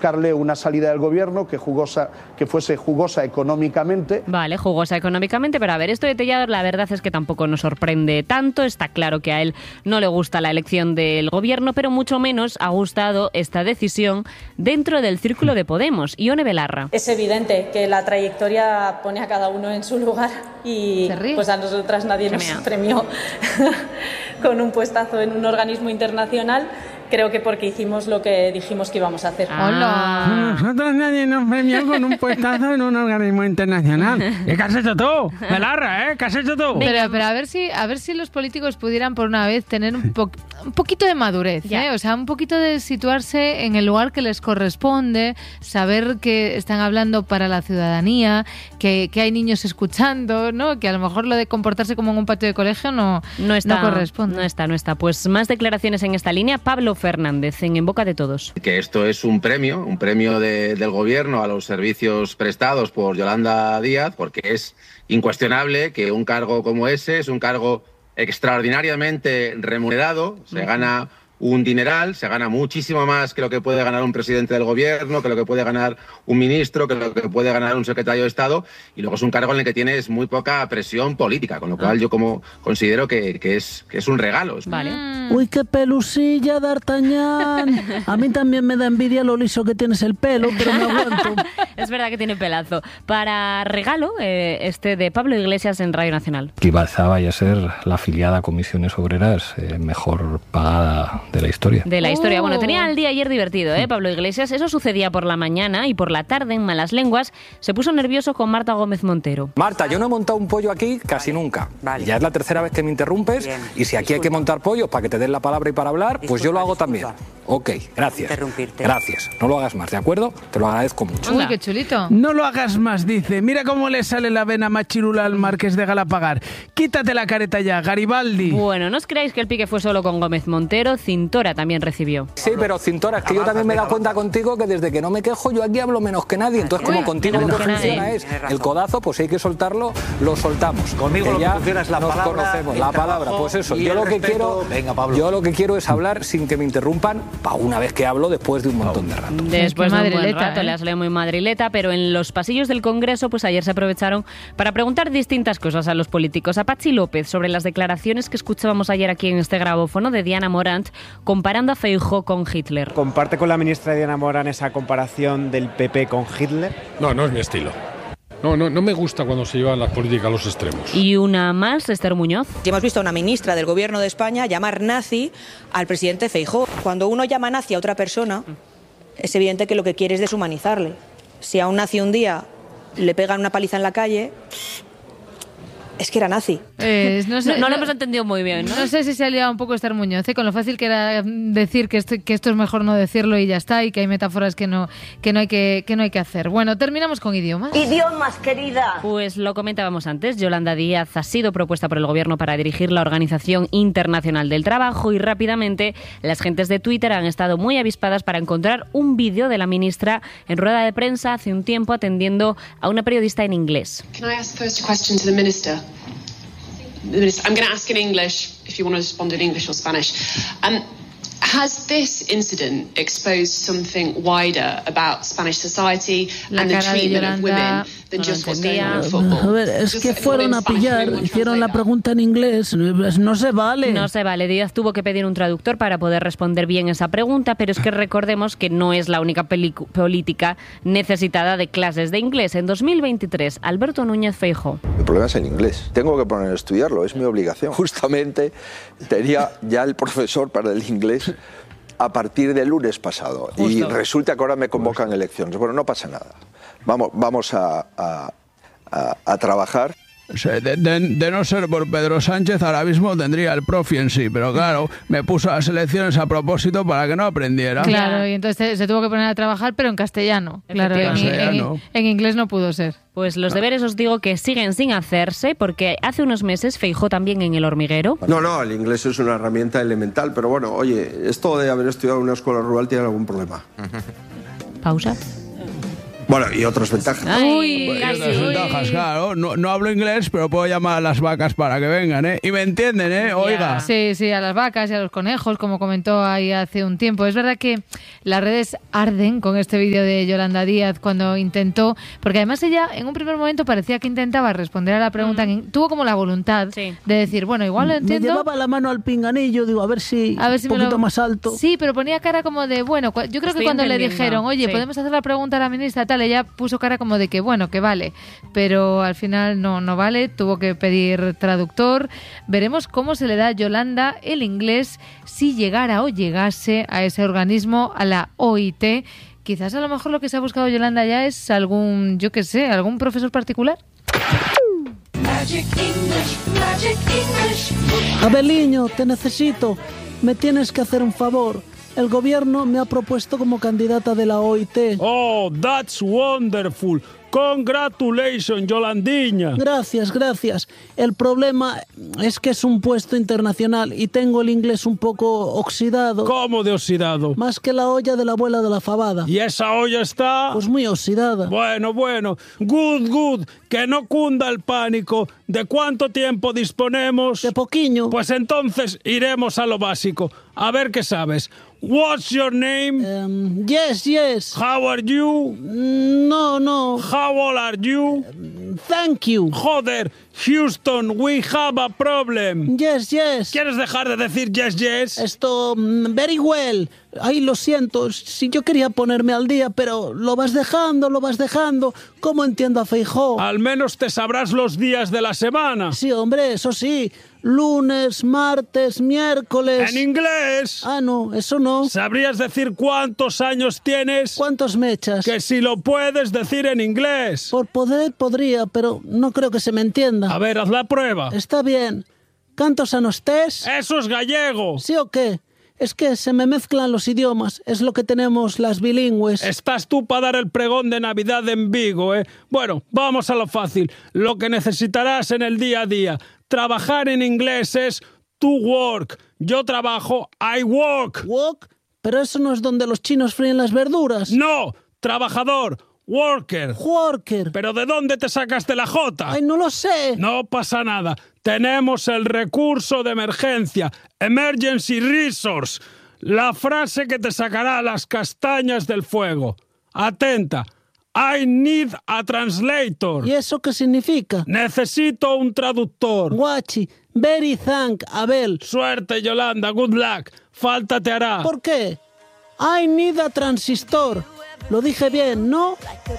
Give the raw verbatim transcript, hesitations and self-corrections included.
buscarle una salida del gobierno que, jugosa, que fuese jugosa económicamente. Vale, jugosa económicamente, pero a ver, esto de Tellado la verdad es que tampoco nos sorprende tanto. Está claro que a él no le gusta la elección del gobierno, pero mucho menos ha gustado esta decisión dentro del círculo de Podemos. Ione Belarra. Es evidente que la trayectoria pone a cada uno en su lugar y pues a nosotras nadie nos premió con un puestazo en un organismo internacional. Creo que porque hicimos lo que dijimos que íbamos a hacer. ¡Hola! Nosotros nadie nos premió con un puestazo en un organismo internacional. ¿Y qué has hecho tú? Belarra, ¿eh? ¿Qué has hecho tú? Pero, pero a ver si a ver si los políticos pudieran por una vez tener un, po un poquito de madurez, ¿eh? O sea, un poquito de situarse en el lugar que les corresponde, saber que están hablando para la ciudadanía, que, que hay niños escuchando, ¿no? Que a lo mejor lo de comportarse como en un patio de colegio no, no, está, no corresponde. No está, no está. Pues más declaraciones en esta línea. Pablo Fernández, en En Boca de Todos. Que esto es un premio, un premio de, del gobierno a los servicios prestados por Yolanda Díaz, porque es incuestionable que un cargo como ese es un cargo extraordinariamente remunerado, se uh-huh. gana un dineral, se gana muchísimo más que lo que puede ganar un presidente del gobierno, que lo que puede ganar un ministro, que lo que puede ganar un secretario de Estado, y luego es un cargo en el que tienes muy poca presión política, con lo cual ah. yo como considero que, que, es, que es un regalo. Vale. Uy, qué pelusilla, D'Artagnan. A mí también me da envidia lo liso que tienes el pelo, pero me aguanto. Es verdad que tiene pelazo. Para regalo, eh, este de Pablo Iglesias en Radio Nacional. Quizá vaya a ser la afiliada a Comisiones Obreras eh, mejor pagada de la historia. De la historia. Bueno, tenía el día ayer divertido, ¿eh, Pablo Iglesias? Eso sucedía por la mañana y por la tarde, en Malas Lenguas, se puso nervioso con Marta Gómez Montero. Marta, yo no he montado un pollo aquí casi vale. nunca. Vale. Ya es la tercera vez que me interrumpes. Bien. Y si aquí Disculpa. hay que montar pollos para que te den la palabra y para hablar, Disculpa, pues yo lo hago Disculpa. también. Ok, gracias. Gracias. No lo hagas más, ¿de acuerdo? Te lo agradezco mucho. Uy, qué chulito. No lo hagas más, dice. Mira cómo le sale la vena machirula al Marqués de Galapagar. Quítate la careta ya, Garibaldi. Bueno, no os creáis que el pique fue solo con Gómez Montero. Cintora también recibió. Sí, pero Cintora, es que yo también me he dado cuenta contigo que desde que no me quejo yo aquí hablo menos que nadie. Entonces, como contigo lo que funciona es el codazo, pues si hay que soltarlo, lo soltamos. Conmigo lo que funciona es la nos palabra. Conocemos. La palabra, pues eso. Yo lo que quiero, Venga, Pablo. yo lo que quiero es hablar sin que me interrumpan para una vez que hablo después de un montón de rato. Después de un buen rato, ¿eh? Le ha salido muy madrileta, pero en los pasillos del Congreso, pues ayer se aprovecharon para preguntar distintas cosas a los políticos. A Patxi López sobre las declaraciones que escuchábamos ayer aquí en este grabófono de Diana Morant comparando a Feijóo con Hitler. ¿Comparte con la ministra Diana Morant esa comparación del P P con Hitler? No, no es mi estilo. No, no, no me gusta cuando se llevan las políticas a los extremos. Y una más, Esther Muñoz. Y hemos visto a una ministra del Gobierno de España llamar nazi al presidente Feijóo. Cuando uno llama nazi a otra persona, es evidente que lo que quiere es deshumanizarle. Si a un nazi un día le pegan una paliza en la calle, es que era nazi. Eh, no, sé, no, no lo hemos entendido muy bien, ¿no? No sé si se ha liado un poco Esther Muñoz, ¿eh? Con lo fácil que era decir que esto, que esto es mejor no decirlo y ya está, y que hay metáforas que no, que no hay que, que no hay que hacer. Bueno, terminamos con idiomas. Idiomas, querida. Pues lo comentábamos antes, Yolanda Díaz ha sido propuesta por el gobierno para dirigir la Organización Internacional del Trabajo y rápidamente las gentes de Twitter han estado muy avispadas para encontrar un vídeo de la ministra en rueda de prensa hace un tiempo atendiendo a una periodista en inglés. Can I ask first a question to the minister? I'm going to ask in English, if you want to respond in English or Spanish. Um, has this incident exposed something wider about Spanish society and the treatment of women than just what's going on in football? A ver, es que fueron a pillar, hicieron la pregunta en inglés, no se vale. No se vale, Díaz tuvo que pedir un traductor para poder responder bien esa pregunta, pero es que recordemos que no es la única política necesitada de clases de inglés. En dos mil veintitrés, Alberto Núñez Feijóo. El problema es en inglés, tengo que poner a estudiarlo, es mi obligación. Justamente tenía ya el profesor para el inglés a partir del lunes pasado. Justo. Y resulta que ahora me convocan elecciones. Bueno, no pasa nada. Vamos, vamos a, a, a, a trabajar. De, de, de no ser por Pedro Sánchez, ahora mismo tendría el profi en sí, pero claro, me puso las elecciones a propósito para que no aprendiera. Claro, y entonces se tuvo que poner a trabajar, pero en castellano. Claro, en, en, en inglés no pudo ser. Pues los deberes os digo que siguen sin hacerse, porque hace unos meses Feijóo también en El Hormiguero. No, no, el inglés es una herramienta elemental, pero bueno, oye, esto de haber estudiado en una escuela rural tiene algún problema. Pausa. Bueno, y otras ventajas. Uy, y otras ventajas, claro. No, no hablo inglés, pero puedo llamar a las vacas para que vengan, ¿eh? Y me entienden, ¿eh? Oiga. Sí, sí, a las vacas y a los conejos, como comentó ahí hace un tiempo. Es verdad que las redes arden con este vídeo de Yolanda Díaz cuando intentó, porque además ella en un primer momento parecía que intentaba responder a la pregunta, mm. tuvo como la voluntad sí. de decir, bueno, igual lo entiendo. Me llevaba la mano al pinganillo, digo, a ver si, a ver si un poquito lo... más alto. Sí, pero ponía cara como de, bueno, yo creo Estoy que cuando le dijeron, oye, sí. podemos hacer la pregunta a la ministra, tal, ella puso cara como de que, bueno, que vale, pero al final no, no vale, tuvo que pedir traductor. Veremos cómo se le da a Yolanda el inglés si llegara o llegase a ese organismo, a la O I T. Quizás a lo mejor lo que se ha buscado Yolanda ya es algún, yo qué sé, algún profesor particular. Magic English, Magic English. Abeliño, te necesito. Me tienes que hacer un favor. El gobierno me ha propuesto como candidata de la O I T. Oh, that's wonderful. Congratulations, Yolandiña. Gracias, gracias. El problema es que es un puesto internacional y tengo el inglés un poco oxidado. ¿Cómo de oxidado? Más que la olla de la abuela de la fabada. ¿Y esa olla está? Pues muy oxidada. Bueno, bueno. Good, good. Que no cunda el pánico. ¿De cuánto tiempo disponemos? De poquiño. Pues entonces iremos a lo básico. A ver qué sabes. What's your name? Um, yes, yes. How are you? No, no. How old are you? Uh, thank you. Joder, Houston, we have a problem. Yes, yes. ¿Quieres dejar de decir yes, yes? Esto, very well. Ay, lo siento, si yo quería ponerme al día, pero lo vas dejando, lo vas dejando. ¿Cómo entiendo a Feijóo? Al menos te sabrás los días de la semana. Sí, hombre, eso sí. Lunes, martes, miércoles... ¿En inglés? Ah, no, eso no. ¿Sabrías decir cuántos años tienes? ¿Cuántos me echas? Que si lo puedes decir en inglés. Por poder podría, pero no creo que se me entienda. A ver, haz la prueba. Está bien. ¿Cantos a nostés? ¡Eso es gallego! ¿Sí o qué? Es que se me mezclan los idiomas, es lo que tenemos las bilingües. Estás tú para dar el pregón de Navidad en Vigo, ¿eh? Bueno, vamos a lo fácil. Lo que necesitarás en el día a día. Trabajar en inglés es to work. Yo trabajo, I work. ¿Work? Pero eso no es donde los chinos fríen las verduras. No, trabajador. Worker. Worker. ¿Pero de dónde te sacaste la J? Ay, no lo sé. No pasa nada. Tenemos el recurso de emergencia. Emergency resource. La frase que te sacará las castañas del fuego. Atenta. I need a translator. ¿Y eso qué significa? Necesito un traductor. Guachi. Very thank, Abel. Suerte, Yolanda. Good luck. Falta te hará. ¿Por qué? I need a transistor. Lo dije bien, ¿no?